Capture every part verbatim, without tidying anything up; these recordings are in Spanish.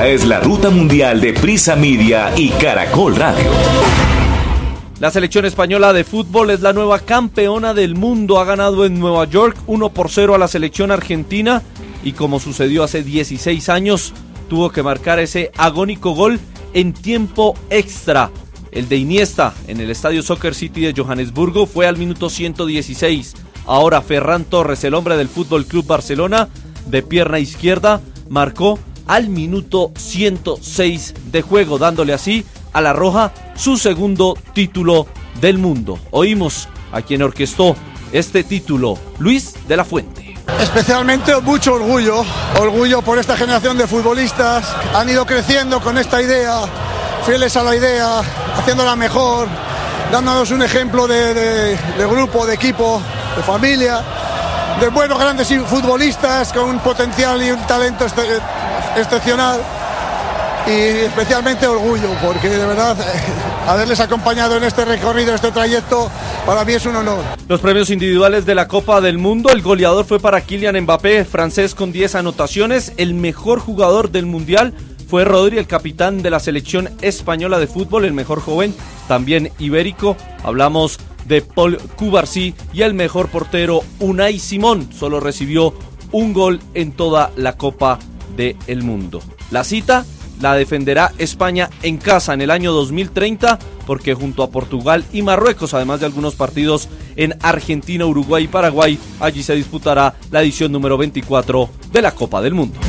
es la Ruta Mundial de Prisa Media y Caracol Radio. La selección española de fútbol es la nueva campeona del mundo. Ha ganado en Nueva York uno por cero a la selección argentina y, como sucedió hace dieciséis años, tuvo que marcar ese agónico gol en tiempo extra. El de Iniesta en el Estadio Soccer City de Johannesburgo fue al minuto ciento dieciséis. Ahora Ferran Torres, el hombre del Fútbol Club Barcelona, de pierna izquierda, marcó al minuto ciento seis de juego, dándole así a la Roja su segundo título del mundo. Oímos a quien orquestó este título, Luis de la Fuente. Especialmente mucho orgullo, orgullo por esta generación de futbolistas. Han ido creciendo con esta idea, fieles a la idea, haciéndola mejor, dándonos un ejemplo de, de, de grupo, de equipo, de familia, de buenos grandes futbolistas con un potencial y un talento este, excepcional. Y especialmente orgullo, porque de verdad haberles acompañado en este recorrido, este trayecto, para mí es un honor. Los premios individuales de la Copa del Mundo: el goleador fue para Kylian Mbappé, francés, con diez anotaciones. El mejor jugador del Mundial fue Rodri, el capitán de la selección española de fútbol. El mejor joven, también ibérico, hablamos de Paul Cubarsí. Y el mejor portero, Unai Simón, solo recibió un gol en toda la Copa del Mundo. La cita la defenderá España en casa en el año dos mil treinta, porque junto a Portugal y Marruecos, además de algunos partidos en Argentina, Uruguay y Paraguay, allí se disputará la edición número veinticuatro de la Copa del Mundo.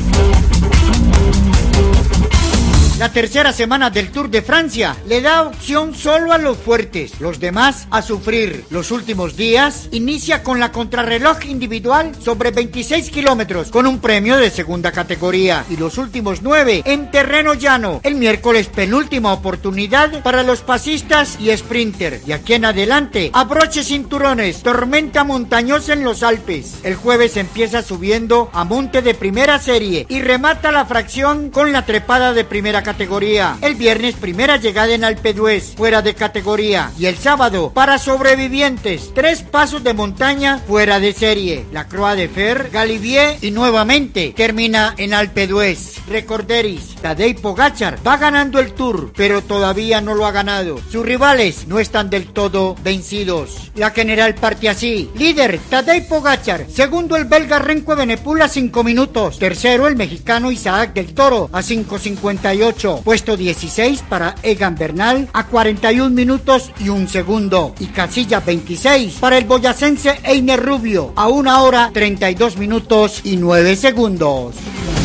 La tercera semana del Tour de Francia le da opción solo a los fuertes, los demás a sufrir. Los últimos días inicia con la contrarreloj individual sobre veintiséis kilómetros con un premio de segunda categoría, y los últimos nueve en terreno llano. El miércoles, penúltima oportunidad para los pasistas y sprinter, y aquí en adelante abroche cinturones, tormenta montañosa en los Alpes. El jueves empieza subiendo a monte de primera serie y remata la fracción con la trepada de primera categoría. categoría. El viernes, primera llegada en Alpe d'Huez, fuera de categoría. Y el sábado, para sobrevivientes, tres pasos de montaña fuera de serie. La Croix de Fer, Galibier y nuevamente termina en Alpe d'Huez. Recorderis, Tadej Pogačar va ganando el Tour, pero todavía no lo ha ganado. Sus rivales no están del todo vencidos. La general parte así: líder, Tadej Pogačar; segundo, el belga Renko Evenepoel a cinco minutos; tercero, el mexicano Isaac del Toro a cinco cincuenta y ocho; puesto dieciséis para Egan Bernal a cuarenta y un minutos y un segundo; y casilla veintiséis para el boyacense Einer Rubio a una hora treinta y dos minutos y nueve segundos.